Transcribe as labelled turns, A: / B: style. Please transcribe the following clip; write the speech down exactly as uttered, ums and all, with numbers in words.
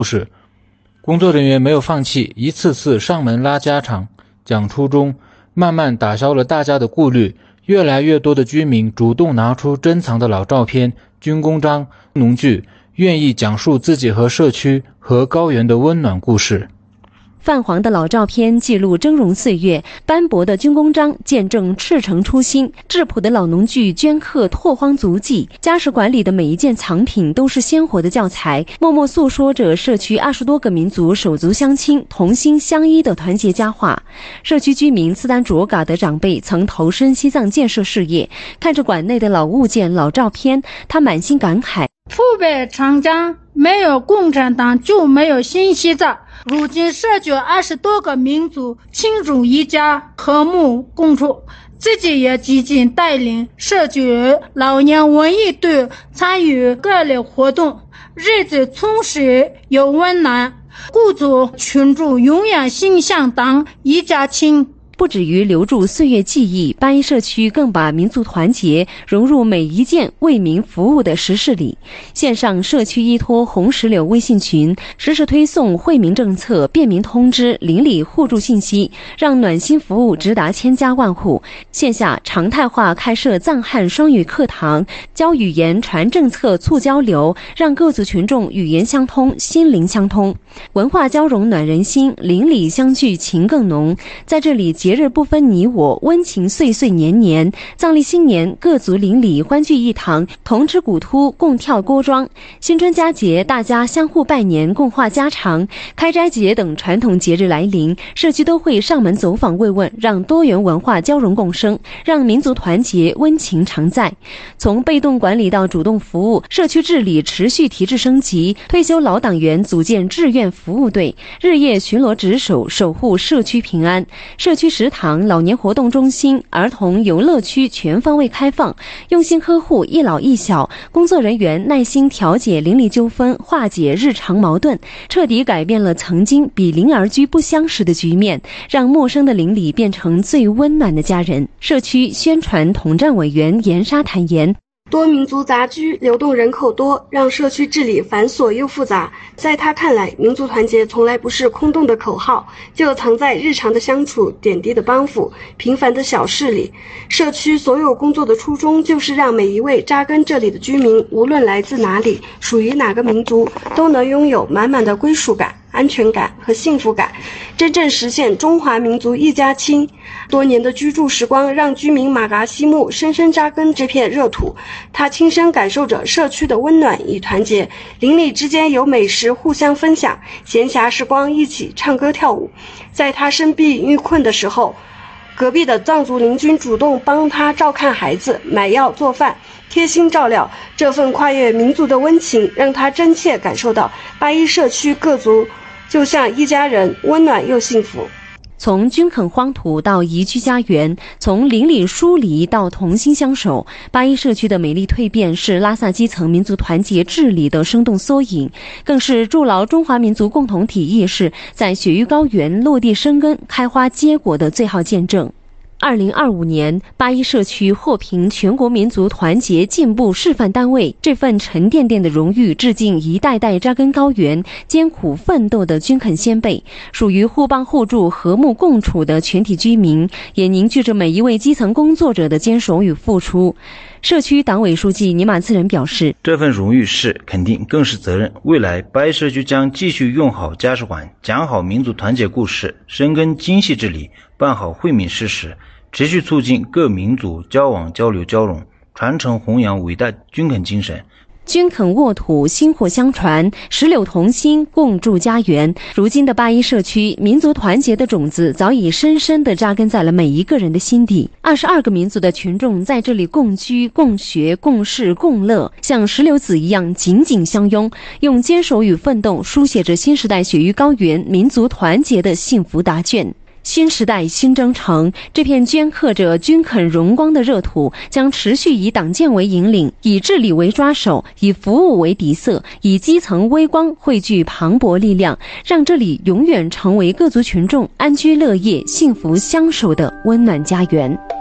A: 故事。工作人员没有放弃，一次次上门拉家常，讲初衷，慢慢打消了大家的顾虑。越来越多的居民主动拿出珍藏的老照片、军功章、农具，愿意讲述自己和社区和高原的温暖故事。
B: 泛黄的老照片记录峥嵘岁月，斑驳的军功章见证赤诚初心，质朴的老农具镌刻拓荒足迹。家史馆里的每一件藏品都是鲜活的教材，默默诉说着社区二十多个民族手足相亲、同心相依的团结佳话。社区居民斯丹卓嘎的长辈曾投身西藏建设事业，看着馆内的老物件、老照片，他满心感慨：
C: 父辈常讲，没有共产党就没有新西藏。如今社区二十多个民族亲如一家，和睦共处，自己也积极带领社区老年文艺队参与各类活动，日子充实又温暖，鼓足群众永远心向党一家亲。
B: 不止于留住岁月记忆，八一社区更把民族团结融入每一件为民服务的实事里。线上社区依托红石榴微信群，实时推送惠民政策、便民通知、邻里互助信息，让暖心服务直达千家万户。线下常态化开设藏汉双语课堂，教语言、传政策、促交流，让各族群众语言相通、心灵相通。文化交融暖人心，邻里相聚情更浓。在这里，节日不分你我，温情岁岁年年。藏历新年，各族邻里欢聚一堂，同吃古突，共跳锅庄。新春佳节，大家相互拜年，共话家常。开斋节等传统节日来临，社区都会上门走访慰问，让多元文化交融共生，让民族团结温情常在。从被动管理到主动服务，社区治理持续提质升级。退休老党员组建志愿服务队，日夜巡逻值守，守护社区平安。社区食堂、老年活动中心、儿童游乐区全方位开放，用心呵护一老一小，工作人员耐心调解邻里纠纷，化解日常矛盾，彻底改变了曾经比邻而居不相识的局面，让陌生的邻里变成最温暖的家人。社区宣传统战委员严沙坦言，
D: 多民族杂居，流动人口多，让社区治理繁琐又复杂。在他看来，民族团结从来不是空洞的口号，就藏在日常的相处、点滴的帮扶、平凡的小事里。社区所有工作的初衷，就是让每一位扎根这里的居民，无论来自哪里，属于哪个民族，都能拥有满满的归属感、安全感和幸福感，真正实现中华民族一家亲。多年的居住时光让居民马嘎西木深深扎根这片热土，他亲身感受着社区的温暖与团结，邻里之间有美食互相分享，闲暇时光一起唱歌跳舞。在他生病遇困的时候，隔壁的藏族邻居主动帮他照看孩子、买药做饭，贴心照料。这份跨越民族的温情让他真切感受到八一社区各族就像一家人，温暖又幸福。
B: 从均垦荒土到宜居家园，从邻里疏离到同心相守，八一社区的美丽蜕变是拉萨基层民族团结治理的生动缩影，更是筑牢中华民族共同体意识在雪域高原落地生根、开花结果的最好见证。二零二五年，八一社区获评全国民族团结进步示范单位，这份沉甸甸的荣誉致敬一代代扎根高原、艰苦奋斗的均垦先辈，属于互帮互助、和睦共处的全体居民，也凝聚着每一位基层工作者的坚守与付出。社区党委书记尼玛次仁表示，
E: 这份荣誉是肯定，更是责任。未来八一社区将继续用好家事馆，讲好民族团结故事，深耕精细治理，办好惠民事实，持续促进各民族交往交流交融，传承弘扬伟大均垦精神。
B: 均垦沃土，薪火相传，石榴同心，共筑家园。如今的八一社区，民族团结的种子早已深深地扎根在了每一个人的心底。二十二个民族的群众在这里共居、共学、共事、共乐，像石榴籽一样紧紧相拥，用坚守与奋斗书写着新时代雪域高原民族团结的幸福答卷。新时代新征程，这片镌刻着均垦荣光的热土将持续以党建为引领，以治理为抓手，以服务为底色，以基层微光汇聚磅礴力量，让这里永远成为各族群众安居乐业、幸福相守的温暖家园。